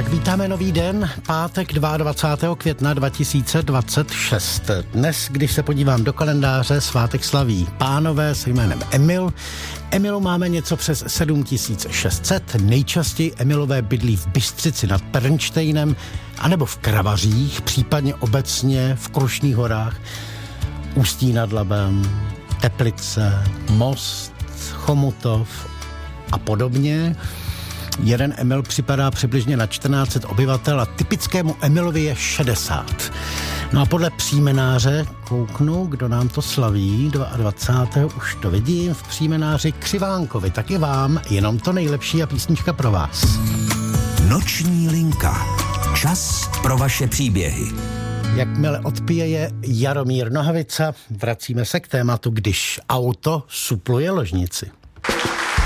Tak vítáme nový den, pátek 22. května 2026. Dnes, když se podívám do kalendáře, svátek slaví pánové se jménem Emil. Emilu máme něco přes 7600, nejčastěji Emilové bydlí v Bystřici nad Pernštejnem, anebo v Kravařích, případně obecně v Krušných horách, Ústí nad Labem, Teplice, Most, Chomutov a podobně. Jeden Emil připadá přibližně na 1400 obyvatel a typickému Emilovi je 60. No a podle příjmenáře kouknu, kdo nám to slaví, 22. už to vidím, v příjmenáři Křivánkovi. Tak i vám, jenom to nejlepší a písnička pro vás. Noční linka. Čas pro vaše příběhy. Jakmile odpije je Jaromír Nohavica, vracíme se k tématu, když auto supluje ložnici.